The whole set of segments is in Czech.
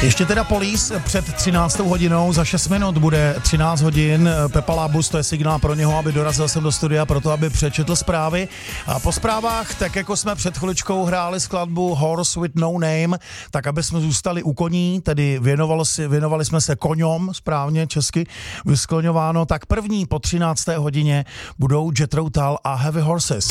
Ještě teda Police před 13. hodinou, za 6 minut bude 13 hodin. Pepa Labus, to je signál pro něho, aby dorazil sem do studia, proto aby přečetl zprávy. A po zprávách, tak jako jsme před chviličkou hráli skladbu Horse with No Name, tak aby jsme zůstali u koní, tedy věnovali jsme se koňom, správně česky vyskloňováno, tak první po 13. hodině budou Jethro Tull a Heavy Horses.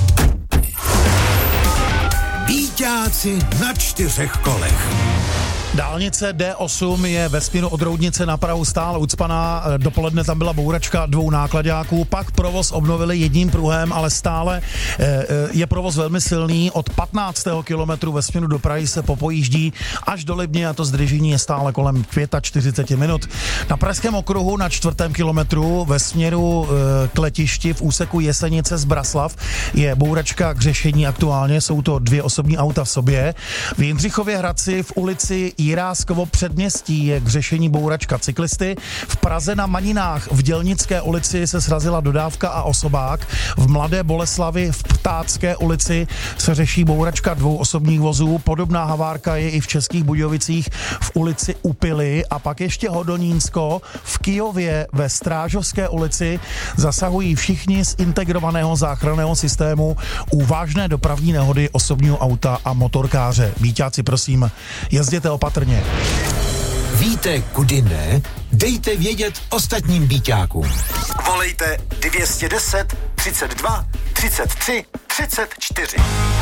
Býťáci na 4 kolech. Dálnice D8 je ve směru od Roudnice na Prahu stále ucpaná, dopoledne tam byla bouračka 2 náklaďáků, pak provoz obnovili jedním pruhem, ale stále je provoz velmi silný, od 15. kilometru ve směru do Prahy se popojíždí až do Libně a to zdržení je stále kolem 45 minut. Na Pražském okruhu na 4. kilometru ve směru k letišti v úseku Jesenice z Braslav je bouračka k řešení aktuálně, jsou to 2 osobní auta v sobě. V Jindřichově Hradci v ulici Jiráskovo předměstí je k řešení bouračka cyklisty. V Praze na Maninách v Dělnické ulici se srazila dodávka a osobák. V Mladé Boleslavi v Ptácké ulici se řeší bouračka 2 osobních vozů. Podobná havárka je i v Českých Budějovicích v ulici Upily a pak ještě Hodonínsko v Kyjově ve Strážovské ulici zasahují všichni z integrovaného záchranného systému u vážné dopravní nehody osobního auta a motorkáře. Býťáci, prosím, jezděte opatrně. Víte, kudy ne? Dejte vědět ostatním býťákům. Volejte 210 32 33 34.